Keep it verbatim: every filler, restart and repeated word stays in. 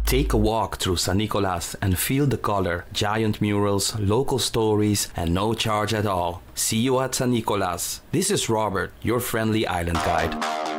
Take a walk through San Nicolas and feel the color, giant murals, local stories, and no charge at all. See you at San Nicolas. This is Robert, your friendly island guide.